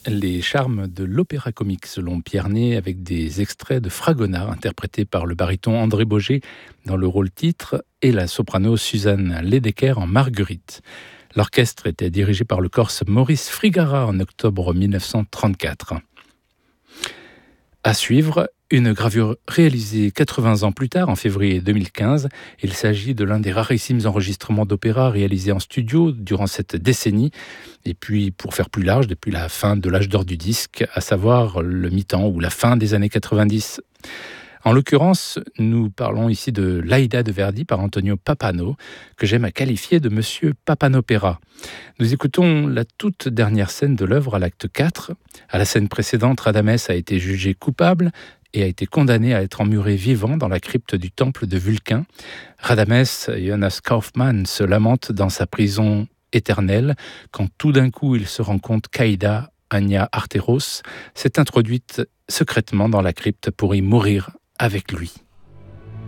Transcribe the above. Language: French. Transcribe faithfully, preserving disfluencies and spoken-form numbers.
les charmes de l'opéra comique selon Pierre Ney, avec des extraits de Fragonard interprétés par le baryton André Boger dans le rôle titre et la soprano Suzanne Ledecker en Marguerite. L'orchestre était dirigé par le Corse Maurice Frigara en octobre mille neuf cent trente-quatre. À suivre, une gravure réalisée quatre-vingts ans plus tard, en février deux mille quinze. Il s'agit de l'un des rarissimes enregistrements d'opéra réalisés en studio durant cette décennie. Et puis, pour faire plus large, depuis la fin de l'âge d'or du disque, à savoir le mi-temps ou la fin des années quatre-vingt-dix. En l'occurrence, nous parlons ici de l'Aïda de Verdi par Antonio Pappano, que j'aime à qualifier de Monsieur Pappanopéra. Nous écoutons la toute dernière scène de l'œuvre à l'acte quatre. À la scène précédente, Radamès a été jugé coupable et a été condamné à être emmuré vivant dans la crypte du temple de Vulcain. Radamès, Jonas Kaufmann, se lamente dans sa prison éternelle quand tout d'un coup il se rend compte qu'Aïda, Anya Arteros, s'est introduite secrètement dans la crypte pour y mourir avec lui.